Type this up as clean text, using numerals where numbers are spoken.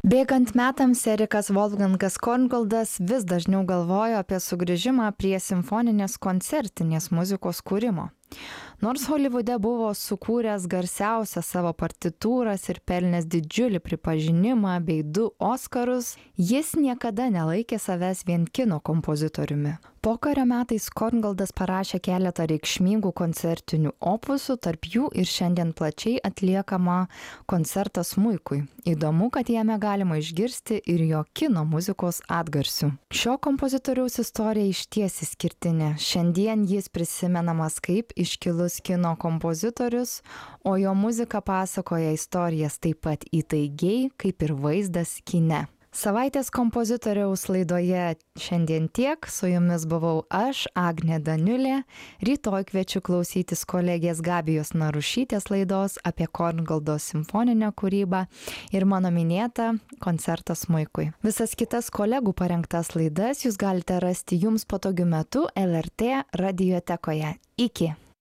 Bėgant metams, Erikas Wolfgangas Korngoldas vis dažniau galvojo apie sugrįžimą prie simfoninės koncertinės muzikos kūrimo. Nors Holivude buvo sukūręs garsiausias savo partitūras ir pelnęs didžiulį pripažinimą bei 2 Oskarus, jis niekada nelaikė savęs vien kino kompozitoriumi. Pokario metais Korngoldas parašė keletą reikšmingų koncertinių opusų, tarp jų ir šiandien plačiai atliekama koncertas smuikui. Įdomu, kad jame galima išgirsti ir jo kino muzikos atgarsių. Šio kompozitoriaus istorija išties išskirtinė. Šiandien jis prisimenamas kaip iškilus kino kompozitorius, o jo muzika pasakoja istorijas taip pat įtaigiai, kaip ir vaizdas kine. Savaitės kompozitoriaus laidoje šiandien tiek, su jumis buvau aš, Agnė Daniulė. Rytoj kviečiu klausytis kolegės Gabijos Narušytės laidos apie Korngoldo simfoninę kūrybą ir mano minėtą koncertą smuikui. Visas kitas kolegų parengtas laidas jūs galite rasti jums patogiu metu LRT radiotekoje. Iki!